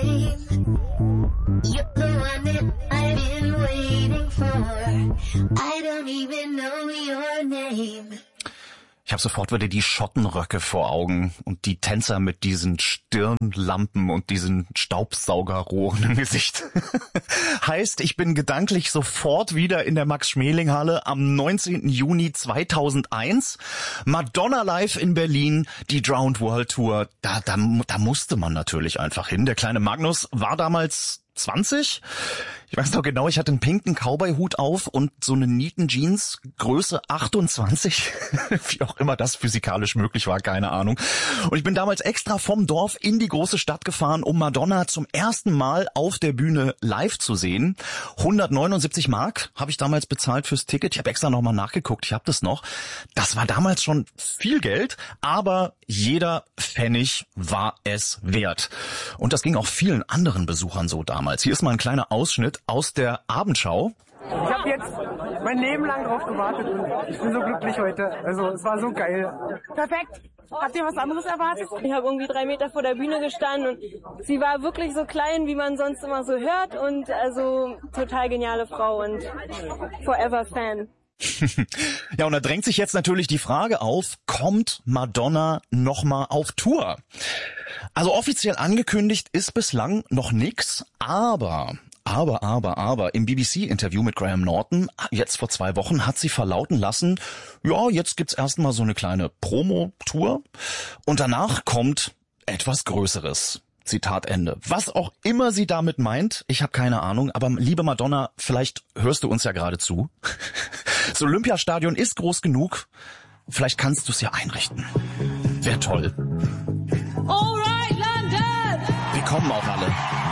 name. You're the one that I've been waiting for. I don't even know your name. Ich habe sofort wieder die Schottenröcke vor Augen und die Tänzer mit diesen Stirnlampen und diesen Staubsaugerrohren im Gesicht. Heißt, ich bin gedanklich sofort wieder in der Max-Schmeling-Halle am 19. Juni 2001. Madonna live in Berlin, die Drowned World Tour. Da musste man natürlich einfach hin. Der kleine Magnus war damals 20. Ich weiß noch genau, ich hatte einen pinken Cowboy-Hut auf und so eine Nieten-Jeans, Größe 28, wie auch immer das physikalisch möglich war, keine Ahnung. Und ich bin damals extra vom Dorf in die große Stadt gefahren, um Madonna zum ersten Mal auf der Bühne live zu sehen. 179 Mark habe ich damals bezahlt fürs Ticket. Ich habe extra nochmal nachgeguckt, ich habe das noch. Das war damals schon viel Geld, aber jeder Pfennig war es wert. Und das ging auch vielen anderen Besuchern so damals. Hier ist mal ein kleiner Ausschnitt aus der Abendschau. Ich habe jetzt mein Leben lang drauf gewartet und ich bin so glücklich heute. Also es war so geil. Perfekt. Habt ihr was anderes erwartet? Ich habe irgendwie 3 Meter vor der Bühne gestanden und sie war wirklich so klein, wie man sonst immer so hört und also total geniale Frau und forever Fan. Ja, und da drängt sich jetzt natürlich die Frage auf, kommt Madonna nochmal auf Tour? Also offiziell angekündigt ist bislang noch nix, aber im BBC-Interview mit Graham Norton, jetzt vor 2 Wochen, hat sie verlauten lassen, ja, jetzt gibt's erstmal so eine kleine Promo-Tour und danach kommt etwas Größeres. Zitat Ende. Was auch immer sie damit meint, ich habe keine Ahnung, aber liebe Madonna, vielleicht hörst du uns ja gerade zu. Das Olympiastadion ist groß genug, vielleicht kannst du es ja einrichten. Wäre toll. All right, London! Wir kommen auch alle.